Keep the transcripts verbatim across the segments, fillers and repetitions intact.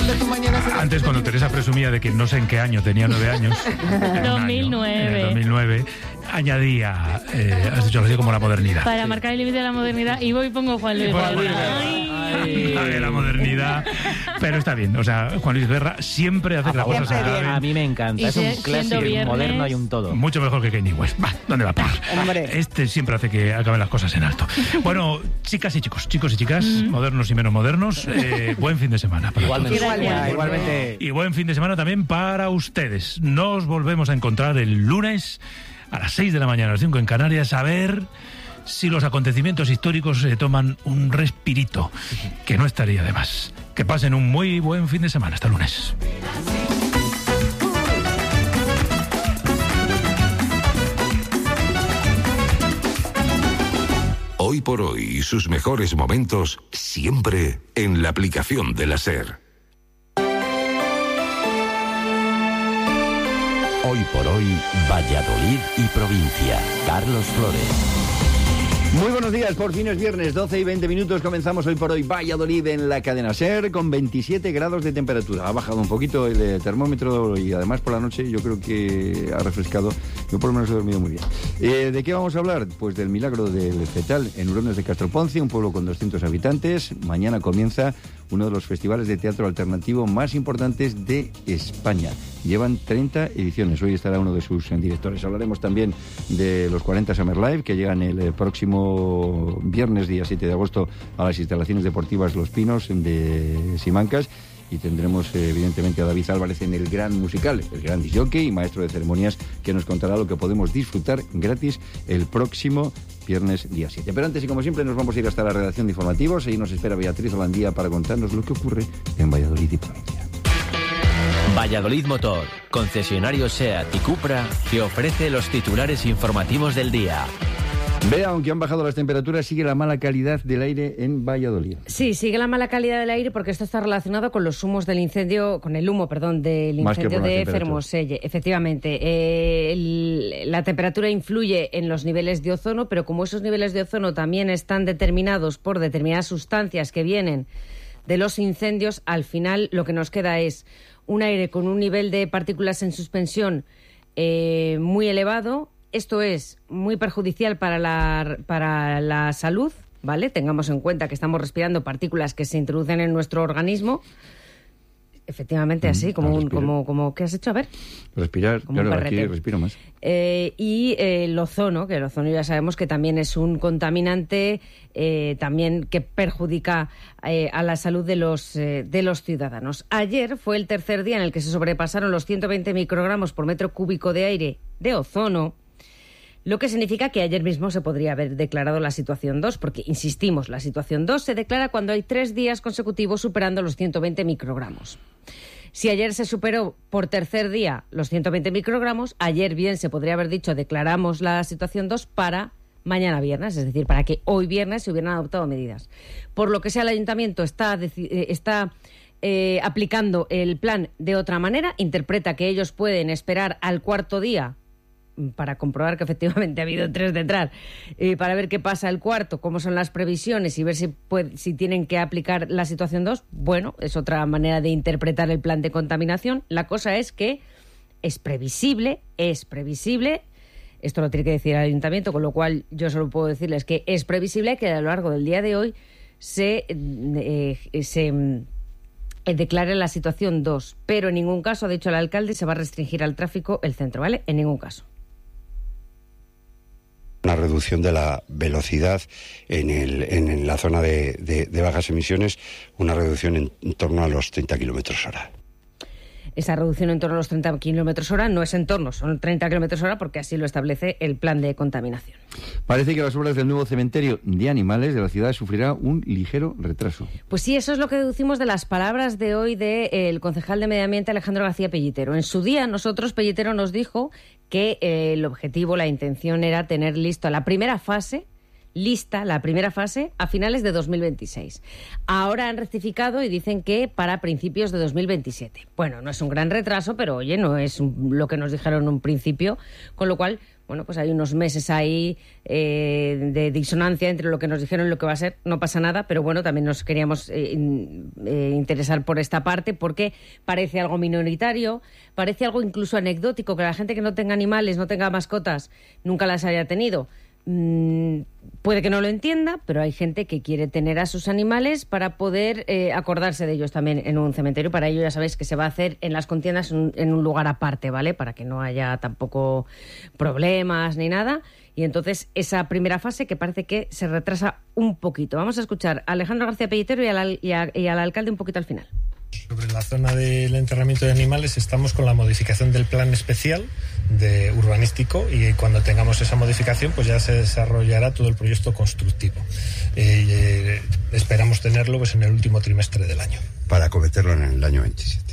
cuando tu mañana se Antes, cuando Teresa presumía de que no sé en qué año tenía nueve años, dos mil nueve. En el dos mil nueve, añadía, eh, has dicho así como la modernidad. Para marcar el límite de la modernidad, y voy y pongo Juan Luis Juan Luis Guerra. Ay. De la modernidad, pero está bien. O sea, Juan Luis Guerra siempre hace las cosas Siempre en bien. clave. A mí me encanta. Y Es un siendo clásico, un viernes- moderno y un todo. Mucho mejor que Kanye West. Va, ¿dónde va a parar? Hombre. Este siempre hace que acaben las cosas en alto. Bueno, chicas y chicos, chicos y chicas, modernos y menos modernos, eh, buen fin de semana para Igualmente. todos. Igualmente. Igualmente. Y buen fin de semana también para ustedes. Nos volvemos a encontrar el lunes a las seis de la mañana, a las cinco en Canarias, a ver si los acontecimientos históricos se toman un respirito, que no estaría de más. Que pasen un muy buen fin de semana. Hasta lunes. Hoy por hoy y sus mejores momentos siempre en la aplicación de la SER. Hoy por hoy, Valladolid y provincia. Carlos Flores. Muy buenos días, por fin es viernes, doce y veinte minutos, comenzamos hoy por hoy Valladolid en la cadena SER con veintisiete grados de temperatura. Ha bajado un poquito el eh, termómetro y además por la noche yo creo que ha refrescado. Yo por lo menos he dormido muy bien. Eh, ¿De qué vamos a hablar? Pues del milagro del fetal en Hurones de Castroponce, un pueblo con doscientos habitantes. Mañana comienza uno de los festivales de teatro alternativo más importantes de España. Llevan treinta ediciones. Hoy estará uno de sus eh, directores. Hablaremos también de los cuarenta Summer Live, que llegan el eh, próximo viernes, día siete de agosto, a las instalaciones deportivas Los Pinos de Simancas. Y tendremos, eh, evidentemente, a David Álvarez en el gran musical, el gran disc jockey y maestro de ceremonias, que nos contará lo que podemos disfrutar gratis el próximo viernes día siete. Pero antes, y como siempre, nos vamos a ir hasta la redacción de informativos. Ahí nos espera Beatriz Holandía para contarnos lo que ocurre en Valladolid y provincia. Valladolid Motor, concesionario SEAT y Cupra, que ofrece los titulares informativos del día. Vea, aunque han bajado las temperaturas, sigue la mala calidad del aire en Valladolid. Sí, sigue la mala calidad del aire porque esto está relacionado con los humos del incendio, con el humo, perdón, del Más que incendio por la de temperatura. Fermoselle. Efectivamente, eh, el- la temperatura influye en los niveles de ozono, pero como esos niveles de ozono también están determinados por determinadas sustancias que vienen de los incendios, al final lo que nos queda es un aire con un nivel de partículas en suspensión eh, muy elevado. Esto es muy perjudicial para la, para la salud, ¿vale? Tengamos en cuenta que estamos respirando partículas que se introducen en nuestro organismo. Efectivamente, así, Mm, como, ah, un, respira. como, como... ¿Qué has hecho? A ver. Respirar, Como un claro, aquí perrete. respiro más. Eh, y eh, el ozono, que el ozono ya sabemos que también es un contaminante, eh, también que perjudica eh, a la salud de los, eh, de los ciudadanos. Ayer fue el tercer día en el que se sobrepasaron los ciento veinte microgramos por metro cúbico de aire de ozono, lo que significa que ayer mismo se podría haber declarado la situación dos, porque, insistimos, la situación dos se declara cuando hay tres días consecutivos superando los ciento veinte microgramos. Si ayer se superó por tercer día los ciento veinte microgramos, ayer bien se podría haber dicho declaramos la situación dos para mañana viernes, es decir, para que hoy viernes se hubieran adoptado medidas. Por lo que sea, el ayuntamiento está, deci- eh, está eh, aplicando el plan de otra manera, interpreta que ellos pueden esperar al cuarto día para comprobar que efectivamente ha habido tres detrás, eh, para ver qué pasa el cuarto, cómo son las previsiones y ver si, puede, si tienen que aplicar la situación dos. Bueno, es otra manera de interpretar el plan de contaminación. La cosa es que es previsible, es previsible, esto lo tiene que decir el ayuntamiento, con lo cual yo solo puedo decirles que es previsible que a lo largo del día de hoy se, eh, se eh, declare la situación dos, pero en ningún caso, ha dicho el alcalde, se va a restringir al tráfico el centro, ¿vale? En ningún caso. Una reducción de la velocidad en, el, en la zona de, de, de bajas emisiones, una reducción en, en torno a los treinta kilómetros hora. Esa reducción en torno a los treinta kilómetros hora no es en torno, son treinta kilómetros hora porque así lo establece el plan de contaminación. Parece que las obras del nuevo cementerio de animales de la ciudad sufrirá un ligero retraso. Pues sí, eso es lo que deducimos de las palabras de hoy del concejal de Medio Ambiente, Alejandro García Pellitero. En su día, nosotros, Pellitero nos dijo que eh, el objetivo, la intención era tener listo la primera fase, lista la primera fase a finales de dos mil veintiséis. Ahora han rectificado y dicen que para principios de dos mil veintisiete. Bueno, no es un gran retraso, pero oye, no es un, lo que nos dijeron en un principio, con lo cual bueno, pues hay unos meses ahí eh, de disonancia entre lo que nos dijeron y lo que va a ser. No pasa nada, pero bueno, también nos queríamos eh, in, eh, interesar por esta parte porque parece algo minoritario, parece algo incluso anecdótico, que la gente que no tenga animales, no tenga mascotas, nunca las haya tenido. Mm, puede que no lo entienda, pero hay gente que quiere tener a sus animales para poder eh, acordarse de ellos también en un cementerio. Para ello ya sabéis que se va a hacer en las contiendas en, en un lugar aparte, ¿vale? Para que no haya tampoco problemas ni nada. Y entonces esa primera fase que parece que se retrasa un poquito. Vamos a escuchar a Alejandro García Pellitero y al, y, a, y al alcalde un poquito al final. Sobre la zona del enterramiento de animales estamos con la modificación del plan especial de urbanístico y cuando tengamos esa modificación pues ya se desarrollará todo el proyecto constructivo. Eh, eh, esperamos tenerlo pues en el último trimestre del año. Para acometerlo en el año veintisiete.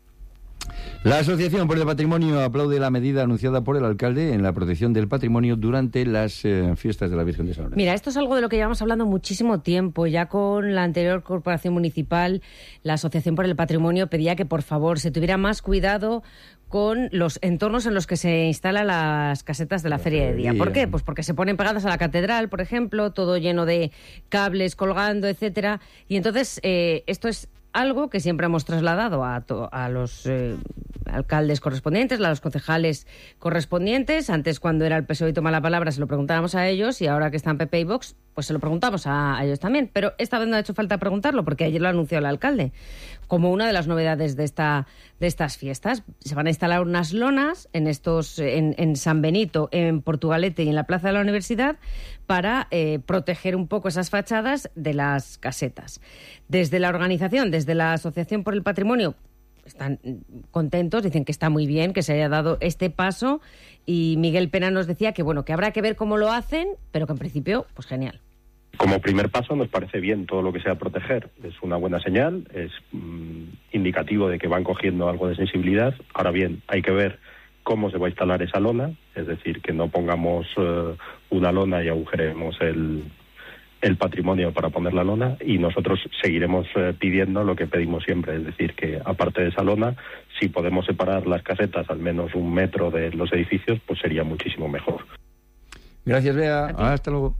La Asociación por el Patrimonio aplaude la medida anunciada por el alcalde en la protección del patrimonio durante las eh, fiestas de la Virgen de San Lorenzo. Mira, esto es algo de lo que llevamos hablando muchísimo tiempo. Ya con la anterior corporación municipal, la Asociación por el Patrimonio pedía que, por favor, se tuviera más cuidado con los entornos en los que se instalan las casetas de la, la Feria de Día. ¿Por qué? Pues porque se ponen pegadas a la catedral, por ejemplo, todo lleno de cables colgando, etcétera. Y entonces, eh, esto es algo que siempre hemos trasladado a, to- a los eh, alcaldes correspondientes, a los concejales correspondientes. Antes, cuando era el P S O E y toma la palabra, se lo preguntábamos a ellos, y ahora que están P P y Vox, pues se lo preguntamos a, a ellos también. Pero esta vez no ha hecho falta preguntarlo, porque ayer lo anunció el alcalde, como una de las novedades de esta de estas fiestas. Se van a instalar unas lonas en estos en, en San Benito, en Portugalete y en la Plaza de la Universidad para eh, proteger un poco esas fachadas de las casetas. Desde la organización, desde la Asociación por el Patrimonio, están contentos, dicen que está muy bien que se haya dado este paso, y Miguel Pena nos decía que bueno, que habrá que ver cómo lo hacen, pero que en principio, pues genial. Como primer paso nos parece bien todo lo que sea proteger. Es una buena señal, es mmm, indicativo de que van cogiendo algo de sensibilidad. Ahora bien, hay que ver cómo se va a instalar esa lona, es decir, que no pongamos uh, una lona y agujeremos el, el patrimonio para poner la lona, y nosotros seguiremos uh, pidiendo lo que pedimos siempre, es decir, que aparte de esa lona, si podemos separar las casetas al menos un metro de los edificios, pues sería muchísimo mejor. Gracias, Bea. Hasta luego.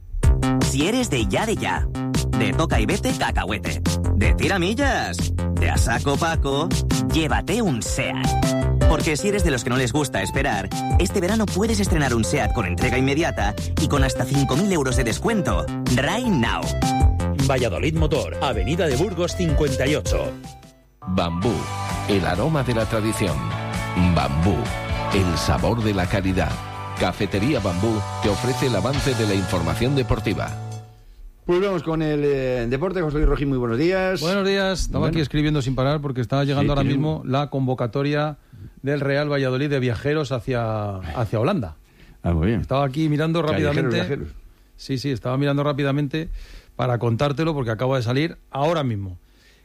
Si eres de ya de ya, de toca y vete cacahuete, de tiramillas, de a saco Paco, llévate un SEAT. Porque si eres de los que no les gusta esperar, este verano puedes estrenar un SEAT con entrega inmediata y con hasta cinco mil euros de descuento. Right now. Valladolid Motor, Avenida de Burgos cincuenta y ocho. Bambú, el aroma de la tradición. Bambú, el sabor de la calidad. Cafetería Bambú te ofrece el avance de la información deportiva. Pues vamos con el eh, deporte. José Luis Rojín, muy buenos días. Buenos días. Estaba bueno. aquí escribiendo sin parar porque estaba llegando sí, ahora mismo un... la convocatoria del Real Valladolid de viajeros hacia, hacia Holanda. Ah, muy bien. Estaba aquí mirando rápidamente. Viajeros, viajeros. Sí, sí, estaba mirando rápidamente para contártelo porque acaba de salir ahora mismo.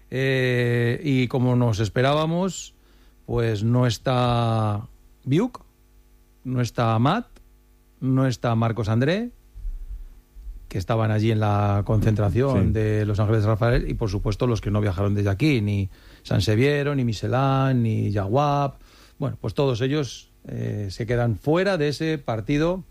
Eh, y como nos esperábamos, pues no está Biuk, no está Amat, no está Marcos André, que estaban allí en la concentración sí. de Los Ángeles de Rafael, y por supuesto los que no viajaron desde aquí, ni Sanseviero, ni Michelin, ni Jaguap. Bueno, pues todos ellos eh, se quedan fuera de ese partido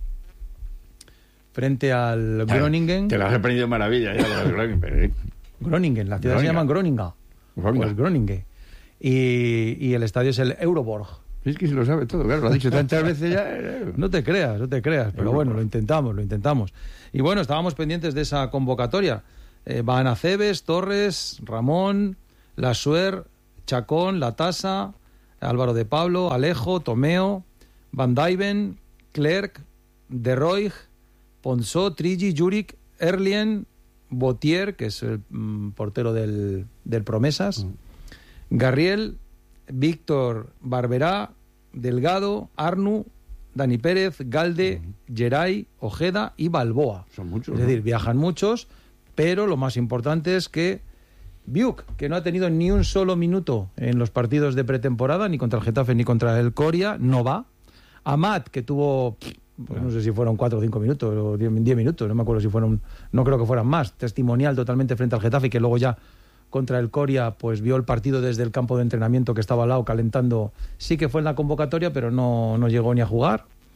frente al Groningen. Te lo has aprendido en maravilla ya. Groningen, Groningen, la ciudad Groninga. se llama Groninga. Groninga. Pues Groningen. Y, y el estadio es el Euroborg. Es que se lo sabe todo, claro, lo ha dicho tantas veces ya. No te creas, no te creas, pero bueno, lo intentamos, lo intentamos. Y bueno, estábamos pendientes de esa convocatoria. Eh, van Aceves, Torres, Ramón, Lasuer, Chacón, Latasa, Álvaro de Pablo, Alejo, Tomeo, Van Dijven, Clerc, De Roig, Ponsó, Trigi, Juric, Erlien, Botier, que es el mm, portero del, del Promesas, mm. Garriel, Víctor Barberá, Delgado, Arnu, Dani Pérez, Galde, uh-huh. Geray, Ojeda y Balboa. Son muchos. Es ¿no? decir, viajan muchos, pero lo más importante es que Biuk, que no ha tenido ni un solo minuto en los partidos de pretemporada, ni contra el Getafe ni contra el Coria, no va. Amat, que tuvo, pues no sé si fueron cuatro o cinco minutos, o diez, diez minutos, no me acuerdo si fueron, no creo que fueran más, testimonial totalmente frente al Getafe, que luego ya contra el Coria, pues vio el partido desde el campo de entrenamiento que estaba al lado calentando. Sí que fue en la convocatoria, pero no, no llegó ni a jugar.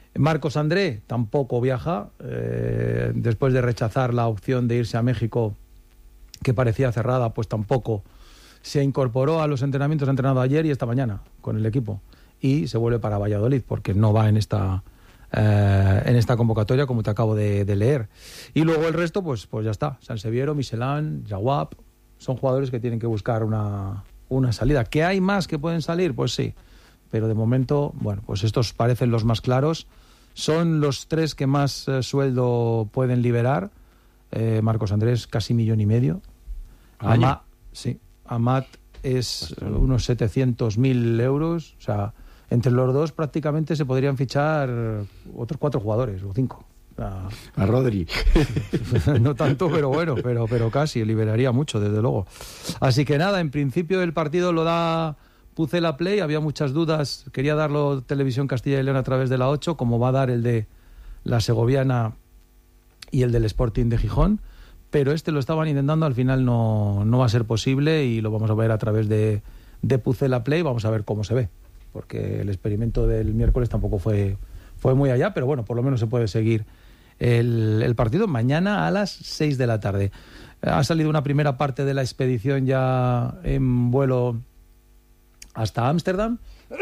Marcos André tampoco viaja, eh, después de rechazar la opción de irse a México, que parecía cerrada, pues tampoco se incorporó a los entrenamientos. Ha entrenado ayer y esta mañana con el equipo, y se vuelve para Valladolid porque no va en esta eh, en esta convocatoria, como te acabo de, de leer. Y luego el resto, pues, pues ya está. Sanseviero, Michelán, Jawab, son jugadores que tienen que buscar una, una salida. ¿Que hay más que pueden salir? Pues sí, pero de momento, bueno, pues estos parecen los más claros. Son los tres que más eh, sueldo pueden liberar. Eh, Marcos Andrés, casi millón y medio. Amat, sí, Amat es Bastante. unos setecientos mil euros. O sea, entre los dos prácticamente se podrían fichar otros cuatro jugadores o cinco. O sea, a Rodri. No tanto, pero bueno, pero, pero casi, liberaría mucho, desde luego. Así que nada, en principio el partido lo da Pucela Play. Había muchas dudas, quería darlo Televisión Castilla y León a través de la ocho, como va a dar el de la Segoviana y el del Sporting de Gijón, pero este lo estaban intentando, al final no, no va a ser posible y lo vamos a ver a través de, de Pucela Play. Vamos a ver cómo se ve, porque el experimento del miércoles tampoco fue, fue muy allá, pero bueno, por lo menos se puede seguir el, el partido mañana a las seis de la tarde. Ha salido una primera parte de la expedición ya en vuelo hasta Ámsterdam.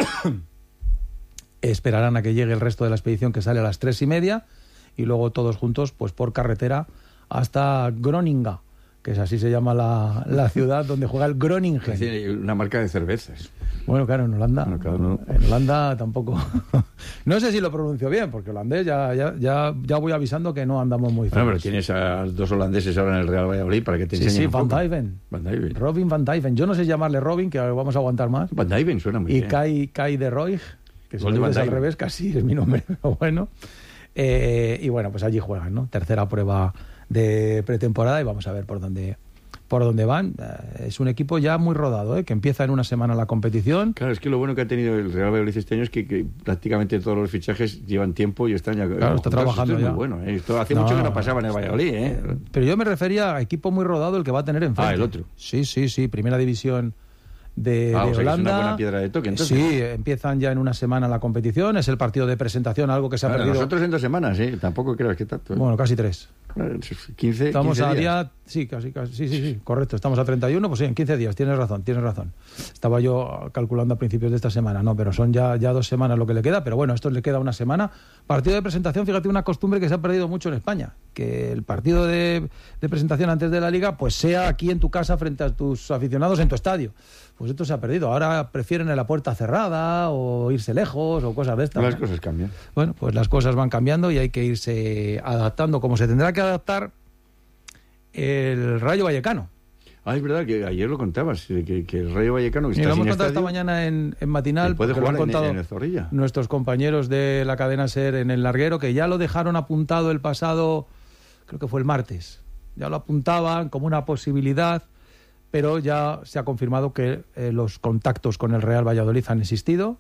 Esperarán a que llegue el resto de la expedición, que sale a las tres y media, y luego todos juntos, pues por carretera hasta Groninga, que es así se llama la, la ciudad donde juega el Groningen. Es una marca de cervezas. Bueno, claro, en Holanda. Bueno, cada uno... En Holanda tampoco. No sé si lo pronuncio bien, porque holandés ya, ya, ya, ya voy avisando que no andamos muy bueno, pero tienes a dos holandeses ahora en el Real Valladolid para que te enseñen. Sí, sí, un Van poco. Dijven. Van Dijven. Robin Van Dijven. Yo no sé llamarle Robin, que vamos a aguantar más. Van Dijven suena muy y bien. Y Kai, Kai de Roig, que si Gol de lo Van dices al Dijven. revés casi es mi nombre, pero bueno. Eh, y bueno, pues allí juegan, ¿no? Tercera prueba de pretemporada y vamos a ver por dónde por dónde van. Eh, es un equipo ya muy rodado, ¿eh? Que empieza en una semana la competición. Claro, es que lo bueno que ha tenido el Real Valladolid este año es que, que prácticamente todos los fichajes llevan tiempo y están ya... Claro, está trabajando esto es ya. muy bueno, ¿eh? Esto hace No, mucho que no pasaba en el Valladolid, ¿eh? Pero yo me refería a equipo muy rodado el que va a tener enfrente. Ah, el otro. Sí, sí, sí, primera división de, ah, de o sea, Holanda. Que es una buena piedra de toque, entonces. Sí, empiezan ya en una semana la competición, es el partido de presentación, algo que se ha Claro, perdido. Nosotros en dos semanas, ¿eh? Tampoco creas que tanto. ¿eh? Bueno, casi tres. quince, Estamos quince a días. día, sí, casi, casi, sí, sí, sí, correcto. Estamos a treinta y uno, pues sí, en quince días, tienes razón, tienes razón. Estaba yo calculando a principios de esta semana, no, pero son ya, ya dos semanas lo que le queda, pero bueno, esto le queda una semana. Partido de presentación, fíjate, una costumbre que se ha perdido mucho en España, que el partido de, de presentación antes de la Liga, pues sea aquí en tu casa frente a tus aficionados en tu estadio. Pues esto se ha perdido. Ahora prefieren en la puerta cerrada o irse lejos o cosas de estas. Las ¿no? cosas cambian. Bueno, pues las cosas van cambiando y hay que irse adaptando, como se tendrá que adaptar el Rayo Vallecano. Ah, es verdad que ayer lo contabas, que, que el Rayo Vallecano... Que y está lo hemos sin contado estadio, esta mañana en, en Matinal, puede porque lo jugar han contado en, en el Zorrilla. Nuestros compañeros de la cadena SER en el Larguero, que ya lo dejaron apuntado el pasado, creo que fue el martes. Ya lo apuntaban como una posibilidad, pero ya se ha confirmado que eh, los contactos con el Real Valladolid han existido.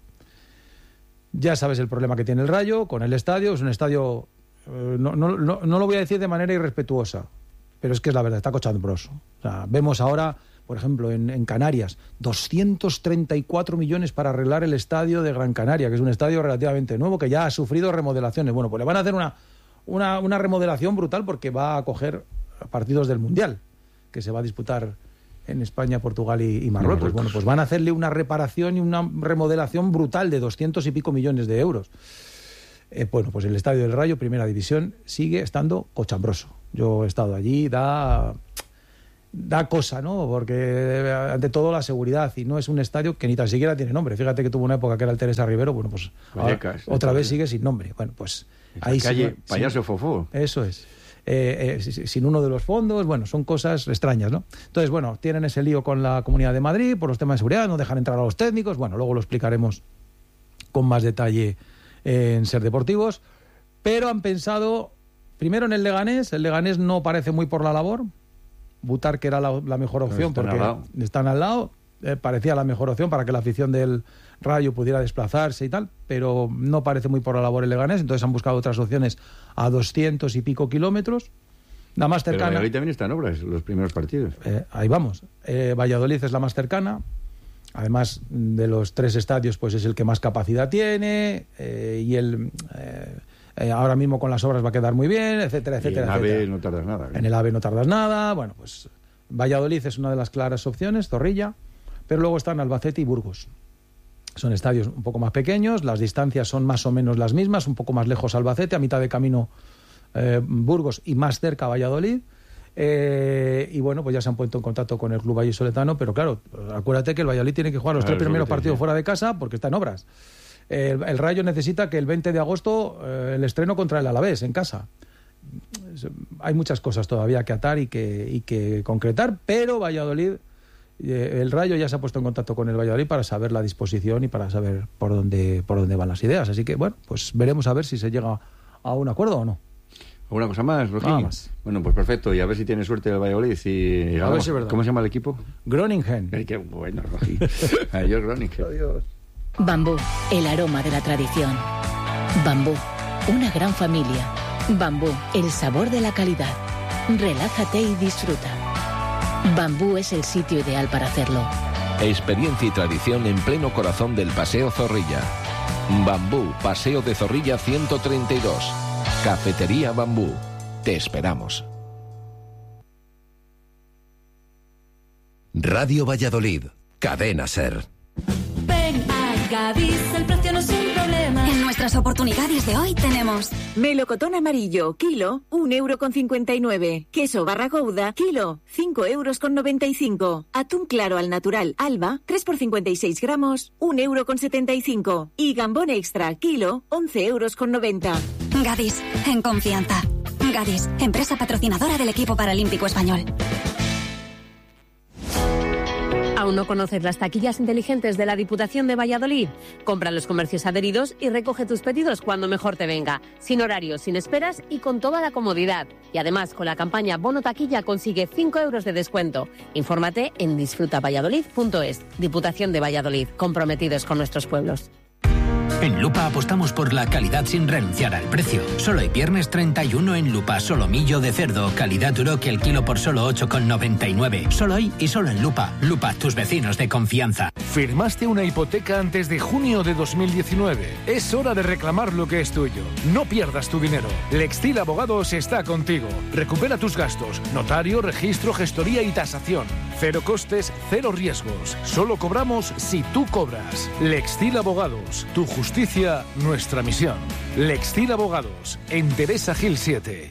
Ya sabes el problema que tiene el Rayo con el estadio. Es un estadio, eh, no, no, no, no lo voy a decir de manera irrespetuosa, pero es que es la verdad, está cochambroso. O sea, vemos ahora, por ejemplo, en, en Canarias, doscientos treinta y cuatro millones para arreglar el estadio de Gran Canaria, que es un estadio relativamente nuevo, que ya ha sufrido remodelaciones. Bueno, pues le van a hacer una, una, una remodelación brutal porque va a acoger partidos del Mundial, que se va a disputar en España, Portugal y, y Marruecos. Marruecos. Bueno, pues van a hacerle una reparación y una remodelación brutal de doscientos y pico millones de euros. Eh, bueno, pues el Estadio del Rayo, Primera División, sigue estando cochambroso. Yo he estado allí, da, da cosa, ¿no? Porque ante todo la seguridad, y no es un estadio que ni tan siquiera tiene nombre. Fíjate que tuvo una época que era el Teresa Rivero, bueno, pues Vallecas, ahora, otra vez sigue sin nombre. Bueno, pues ahí calle sigue, Payaso sí, Fofó. Eso es. Eh, eh, sin uno de los fondos, bueno, son cosas extrañas, ¿no? Entonces, bueno, tienen ese lío con la Comunidad de Madrid por los temas de seguridad, no dejan entrar a los técnicos, bueno, luego lo explicaremos con más detalle en Ser Deportivos, pero han pensado primero en el Leganés. El Leganés no parece muy por la labor. Butar, que era la, la mejor opción, están porque al lado. están al lado, eh, parecía la mejor opción para que la afición del Rayo pudiera desplazarse y tal, pero no parece muy por la labor el Leganés, entonces han buscado otras opciones a doscientos y pico kilómetros. La más cercana. Pero Valladolid también está en obras, los primeros partidos. Eh, ahí vamos. Eh, Valladolid es la más cercana. además de los tres estadios, pues es el que más capacidad tiene, eh, y el eh, eh, ahora mismo con las obras va a quedar muy bien, etcétera, etcétera. Y en el etcétera. AVE no tardas nada. ¿eh? En el AVE no tardas nada. Bueno, pues Valladolid es una de las claras opciones, Zorrilla, pero luego están Albacete y Burgos. Son estadios un poco más pequeños, las distancias son más o menos las mismas, un poco más lejos Albacete, a mitad de camino eh, Burgos y más cerca Valladolid. Eh, y bueno, pues ya se han puesto en contacto con el club vallisoletano, pero claro, acuérdate que el Valladolid tiene que jugar los claro, tres primeros partidos sí. fuera de casa porque está en obras. El, el Rayo necesita que el veinte de agosto eh, el estreno contra el Alavés en casa. Hay muchas cosas todavía que atar y que, y que concretar, pero Valladolid, eh, el Rayo ya se ha puesto en contacto con el Valladolid para saber la disposición y para saber por dónde, por dónde van las ideas. Así que bueno, pues veremos a ver si se llega a un acuerdo o no. ¿Alguna cosa más, Rogi? Nada más. Bueno, pues perfecto. Y a ver si tiene suerte el Valladolid. Y... A ver si es verdad. ¿Cómo se llama el equipo? Groningen. Ay, qué bueno, Rogi. Adiós, Groningen. Adiós. Bambú, el aroma de la tradición. Bambú, una gran familia. Bambú, el sabor de la calidad. Relájate y disfruta. Bambú es el sitio ideal para hacerlo. Experiencia y tradición en pleno corazón del Paseo Zorrilla. Bambú, Paseo de Zorrilla ciento treinta y dos. Cafetería Bambú. Te esperamos. Radio Valladolid. Cadena SER. Ven a Gadis, el precio no es un problema. En nuestras oportunidades de hoy tenemos melocotón amarillo, kilo, un euro con cincuenta y nueve. Queso barra gouda, kilo, cinco euros con noventa y cinco. Atún claro al natural, Alba, tres por cincuenta y seis gramos, un euro con setenta y cinco. Y gambón extra, kilo, once euros con noventa. Gadis, en confianza. Gadis, empresa patrocinadora del equipo paralímpico español. ¿Aún no conoces las taquillas inteligentes de la Diputación de Valladolid? Compra en los comercios adheridos y recoge tus pedidos cuando mejor te venga. Sin horarios, sin esperas y con toda la comodidad. Y además, con la campaña Bono Taquilla consigue cinco euros de descuento. Infórmate en disfruta valladolid punto es. Diputación de Valladolid, comprometidos con nuestros pueblos. En Lupa apostamos por la calidad sin renunciar al precio. Solo el viernes treinta y uno en Lupa, solomillo de cerdo, calidad duro que el kilo por solo ocho con noventa y nueve. Solo hoy y solo en Lupa. Lupa, tus vecinos de confianza. ¿Firmaste una hipoteca antes de junio de dos mil diecinueve? Es hora de reclamar lo que es tuyo. No pierdas tu dinero. Lextil Abogados está contigo. Recupera tus gastos. Notario, registro, gestoría y tasación. Cero costes, cero riesgos. Solo cobramos si tú cobras. Lextil Abogados. Tu justicia, nuestra misión. Lextil Abogados, en Teresa Gil siete.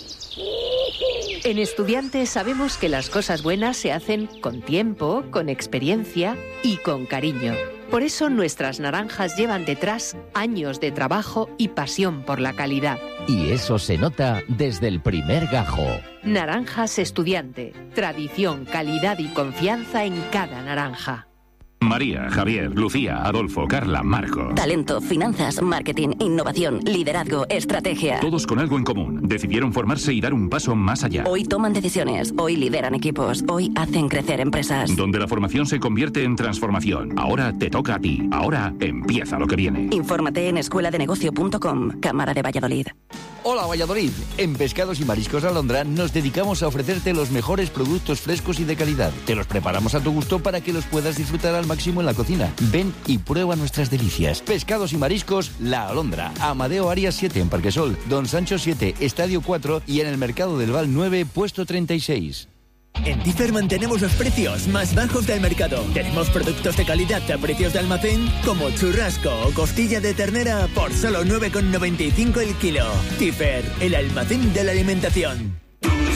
En Estudiantes sabemos que las cosas buenas se hacen con tiempo, con experiencia y con cariño. Por eso nuestras naranjas llevan detrás años de trabajo y pasión por la calidad. Y eso se nota desde el primer gajo. Naranjas Estudiante. Tradición, calidad y confianza en cada naranja. María, Javier, Lucía, Adolfo, Carla, Marco. Talento, finanzas, marketing, innovación, liderazgo, estrategia. Todos con algo en común. Decidieron formarse y dar un paso más allá. Hoy toman decisiones, hoy lideran equipos, hoy hacen crecer empresas. Donde la formación se convierte en transformación. Ahora te toca a ti. Ahora empieza lo que viene. Infórmate en escuela de negocio punto com, Cámara de Valladolid. Hola Valladolid, en Pescados y Mariscos Alondra nos dedicamos a ofrecerte los mejores productos frescos y de calidad. Te los preparamos a tu gusto para que los puedas disfrutar al máximo en la cocina. Ven y prueba nuestras delicias. Pescados y Mariscos La Alondra, Amadeo Arias siete en Parquesol, Don Sancho siete, Estadio cuatro y en el Mercado del Val nueve, puesto treinta y seis. En Tifer mantenemos los precios más bajos del mercado. Tenemos productos de calidad a precios de almacén como churrasco o costilla de ternera por solo nueve con noventa y cinco el kilo. Tifer, el almacén de la alimentación.